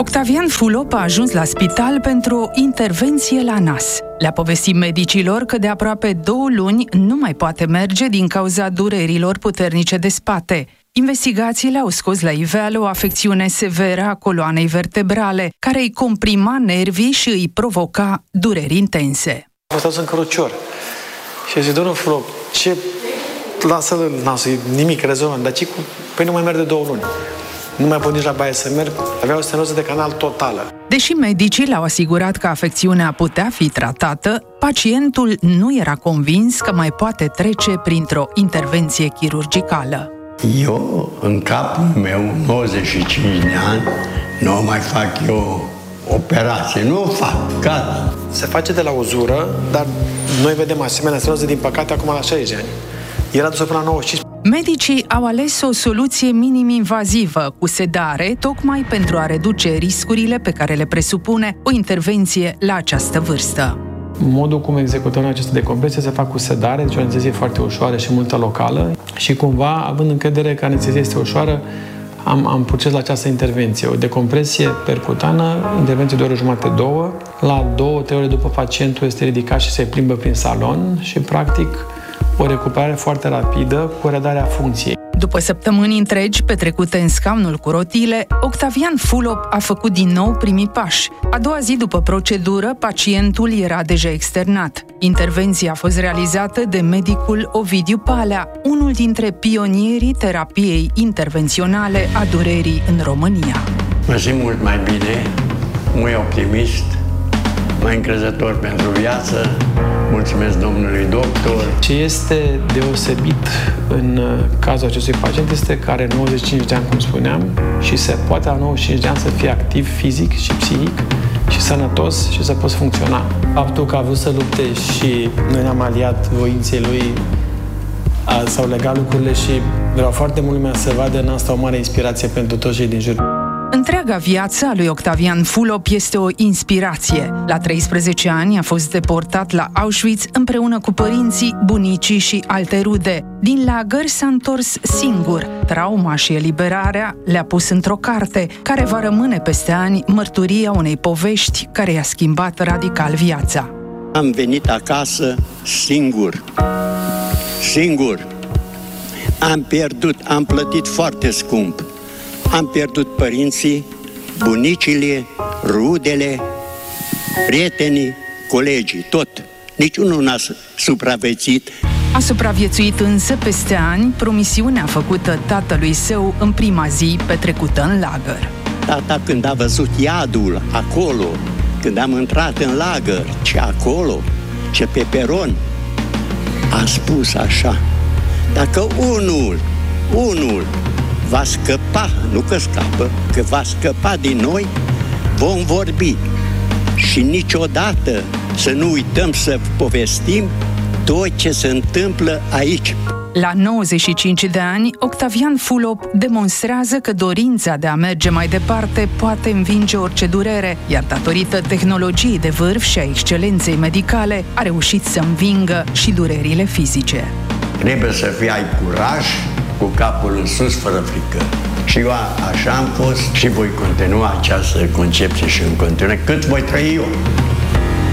Octavian Fulop a ajuns la spital pentru o intervenție la nas. Le-a povestit medicilor că de aproape 2 luni nu mai poate merge din cauza durerilor puternice de spate. Investigațiile au scos la iveală o afecțiune severă a coloanei vertebrale, care îi comprima nervii și îi provoca dureri intense. Am stat în cărucior și a zis, domnul Fulop, ce... Lasă-l nasul, nimic, rezolvăm. Dar ce cu... Păi nu mai merg de 2 luni. Nu mai pot nici la baie să merg. Avea o stenoză de canal totală. Deși medicii le-au asigurat că afecțiunea putea fi tratată, pacientul nu era convins că mai poate trece printr-o intervenție chirurgicală. Eu, în capul meu, 95 de ani, nu mai fac eu operație, nu o fac, gata. Se face de la uzură, dar noi vedem asemenea stenoză, din păcate, acum la 60 ani. Era dus până la 95. Medicii au ales o soluție minim-invazivă, cu sedare, tocmai pentru a reduce riscurile pe care le presupune o intervenție la această vârstă. Modul cum executăm aceste decompresie se fac cu sedare, deci o anestezie foarte ușoară și multă locală și cumva, având încredere că anestezia este ușoară, am proces la această intervenție. O decompresie percutană, intervenție de o oră jumătate, 2. La 2-3 ore după pacientul este ridicat și se plimbă prin salon și, practic, o recuperare foarte rapidă cu redarea funcției. După săptămâni întregi petrecute în scaunul cu rotile, Octavian Fulop a făcut din nou primii pași. A doua zi după procedură, pacientul era deja externat. Intervenția a fost realizată de medicul Ovidiu Palea, unul dintre pionierii terapiei intervenționale a durerii în România. Mă simt mult mai bine, mai optimist, mai încrezător pentru viață. Mulțumesc domnului doctor. Ce este deosebit în cazul acestui pacient este că are 95 de ani, cum spuneam, și se poate la 95 de ani să fie activ fizic și psihic și sănătos și să poți funcționa. Faptul că a vrut să lupte și noi ne-am aliat voinței lui, s-au legat lucrurile și vreau foarte mult lumea să vadă în asta o mare inspirație pentru toți cei din jur. Întreaga viață a lui Octavian Fulop este o inspirație. La 13 ani a fost deportat la Auschwitz împreună cu părinții, bunicii și alte rude. Din lagăr s-a întors singur. Trauma și eliberarea le-a pus într-o carte, care va rămâne peste ani mărturia unei povești care i-a schimbat radical viața. Am venit acasă singur. Am plătit foarte scump. Am pierdut părinții, bunicile, rudele, prietenii, colegii, tot. Niciunul n-a supraviețuit. A supraviețuit însă peste ani promisiunea făcută tatălui său în prima zi petrecută în lagăr. Tata, când a văzut iadul acolo, când am intrat în lagăr, ce acolo, ce pe peron, a spus așa: dacă unul va scăpa, nu că scapă, că va scăpa din noi, vom vorbi. Și niciodată să nu uităm să povestim tot ce se întâmplă aici. La 95 de ani, Octavian Fulop demonstrează că dorința de a merge mai departe poate învinge orice durere, iar datorită tehnologiei de vârf și a excelenței medicale, a reușit să învingă și durerile fizice. Trebuie să ai curaj, cu capul în sus, fără frică. Și eu așa am fost și voi continua această concepție și în continuare cât voi trăi eu.